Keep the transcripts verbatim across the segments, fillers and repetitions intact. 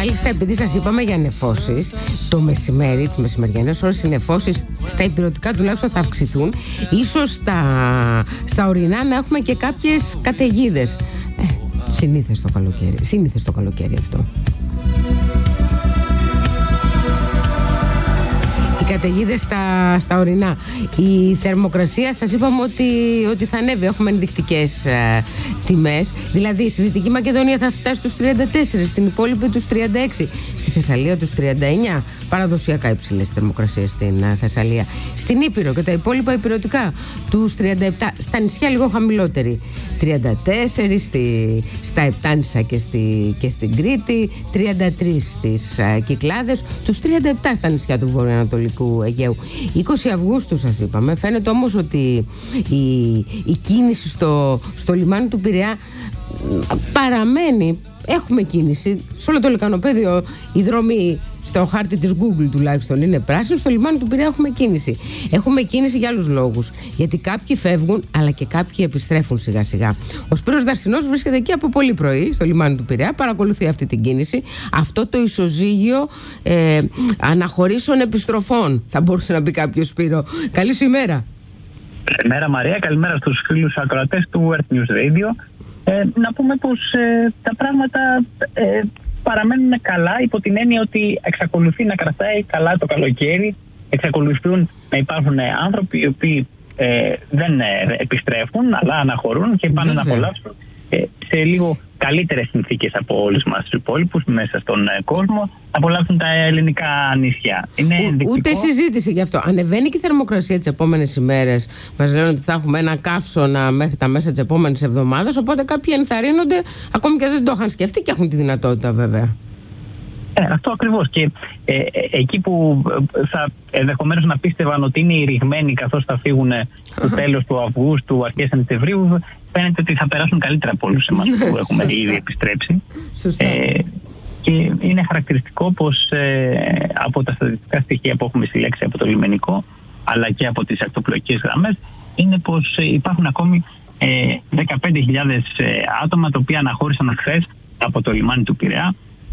μάλιστα, επειδή σας είπαμε για νεφώσεις, το μεσημέρι, τις μεσημεριανές ώρες, οι νεφώσεις στα ηπειρωτικά τουλάχιστον θα αυξηθούν. Ίσως στα, στα ορεινά να έχουμε και κάποιες καταιγίδες. Ε, συνήθες το καλοκαίρι, συνήθες το καλοκαίρι αυτό. Οι καταιγίδες στα, στα ορεινά. Η θερμοκρασία σας είπαμε ότι, ότι θα ανέβει. Έχουμε ενδεικτικές ε, τιμές. Δηλαδή στη Δυτική Μακεδονία θα φτάσει στους τριάντα τέσσερα, στην υπόλοιπη τους τριάντα έξι, στη Θεσσαλία τους τριάντα εννιά. Παραδοσιακά υψηλές θερμοκρασίες στην ε, Θεσσαλία. Στην Ήπειρο και τα υπόλοιπα υπηρετικά τους τριάντα επτά. Στα νησιά λίγο χαμηλότεροι. τριάντα τέσσερα στη, στα Επτάνησα και, στη, και στην Κρήτη, τριάντα τρία στις ε, Κυκλάδες, τους τριάντα επτά στα νησιά του Βορειοανατολικού Αιγαίου. είκοσι Αυγούστου σας είπαμε. Φαίνεται όμως ότι η, η κίνηση στο, στο λιμάνι του Πειραιά παραμένει. Έχουμε κίνηση. Σε όλο το λεκανοπέδιο οι δρόμοι στο χάρτη της Google τουλάχιστον είναι πράσινοι. Στο λιμάνι του Πειραιά έχουμε κίνηση. Έχουμε κίνηση για άλλους λόγους. Γιατί κάποιοι φεύγουν, αλλά και κάποιοι επιστρέφουν σιγά σιγά. Ο Σπύρος Δαρσινός βρίσκεται εκεί από πολύ πρωί στο λιμάνι του Πειραιά. Παρακολουθεί αυτή την κίνηση. Αυτό το ισοζύγιο ε, αναχωρήσεων επιστροφών, θα μπορούσε να πει κάποιος, Σπύρο. Καλή σου ημέρα. Καλημέρα Μαρία, καλημέρα στους φίλους ακροατές του Earth News Radio. Ε, να πούμε πως ε, τα πράγματα ε, παραμένουν καλά, υπό την έννοια ότι εξακολουθεί να κρατάει καλά το καλοκαίρι, εξακολουθούν να υπάρχουν άνθρωποι οι οποίοι ε, δεν ε, επιστρέφουν αλλά αναχωρούν και πάνε να απολαύσουν ε, σε λίγο καλύτερες συνθήκες από όλους μας τους υπόλοιπους μέσα στον ε, κόσμο, να απολαύσουν τα ελληνικά νησιά. Είναι Ο, ούτε συζήτηση γι' αυτό. Ανεβαίνει και η θερμοκρασία τις επόμενες ημέρες. Μας λένε ότι θα έχουμε ένα καύσωνα μέχρι τα μέσα της επόμενης εβδομάδας. Οπότε κάποιοι ενθαρρύνονται, ακόμη και δεν το είχαν σκεφτεί και έχουν τη δυνατότητα βέβαια. Ε, αυτό ακριβώς. Και ε, ε, εκεί που θα ενδεχομένως να πίστευαν ότι είναι ηρυγμένοι καθώς θα φύγουν το τέλος του Αυγούστου, αρχές Σεπτεμβρίου, φαίνεται ότι θα περάσουν καλύτερα από όλους εμάς που έχουμε ήδη επιστρέψει. Ε, και είναι χαρακτηριστικό πως ε, από τα στατιστικά στοιχεία που έχουμε συλλέξει από το λιμενικό, αλλά και από τις ακτοπλοϊκές γραμμές, είναι πως ε, υπάρχουν ακόμη ε, δεκαπέντε χιλιάδες ε, άτομα τα οποία αναχώρησαν χθες από το λιμάνι του Πειραιά,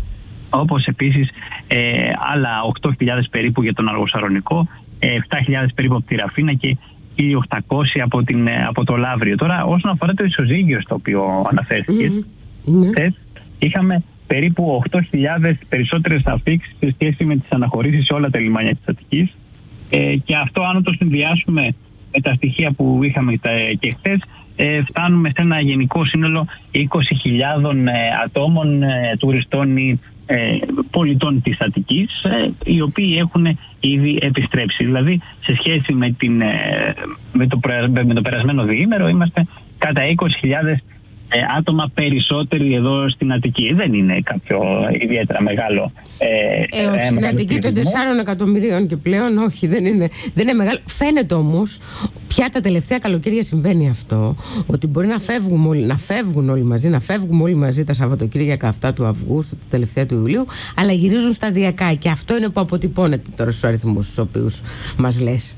όπως επίσης ε, άλλα οκτώ χιλιάδες περίπου για τον Αργοσαρονικό, ε, επτά χιλιάδες περίπου από τη Ραφίνα και χίλια οκτακόσια από, την, από το Λαύριο. Τώρα, όσον αφορά το ισοζύγιο στο οποίο αναφέρθηκες, mm-hmm. είχαμε περίπου οκτώ χιλιάδες περισσότερες αφίξεις σε σχέση με τις αναχωρήσεις σε όλα τα λιμάνια της Αττικής, ε, και αυτό αν το συνδυάσουμε με τα στοιχεία που είχαμε και χθες, ε, φτάνουμε σε ένα γενικό σύνολο είκοσι χιλιάδες ε, ατόμων, ε, τουριστών ή ε, πολιτών της Αττικής, ε, οι οποίοι έχουν ήδη επιστρέψει. Δηλαδή, σε σχέση με, την, ε, με, το, με το περασμένο διήμερο, είμαστε κατά είκοσι χιλιάδες ε, άτομα περισσότεροι εδώ στην Αττική. Δεν είναι κάποιο ιδιαίτερα μεγάλο. Ε, ε, όχι, στην Αττική των τεσσάρων εκατομμυρίων και πλέον, όχι, δεν είναι, δεν είναι μεγάλο. Φαίνεται όμως πια τα τελευταία καλοκαίρια συμβαίνει αυτό, ότι μπορεί να φεύγουν, όλοι, να φεύγουν όλοι μαζί, να φεύγουμε όλοι μαζί τα Σαββατοκύριακα αυτά του Αυγούστου, τα τελευταία του Ιουλίου, αλλά γυρίζουν σταδιακά και αυτό είναι που αποτυπώνεται τώρα στους αριθμούς τους οποίους μας λες.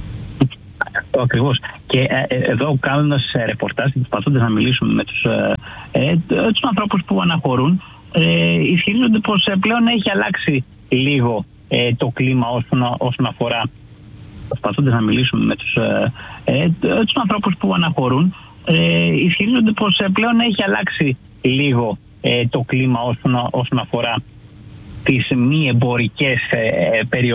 Αυτό ακριβώς. Και ε, εδώ κάνοντας ρεπορτάζ, προσπαθώντας να μιλήσουμε με τους, ε, ε, τους ανθρώπους που αναχωρούν, ε, ισχυρίζονται πως ε, πλέον έχει αλλάξει λίγο ε, το κλίμα όσον, όσον αφορά, προσπαθώντας να μιλήσουμε με τους, ε, ε, τους ανθρώπους που αναχωρούν, ε, ισχυρίζονται πως ε, πλέον έχει αλλάξει λίγο ε, το κλίμα όσον, όσον αφορά τις μη εμπορικές ε, περιοχές.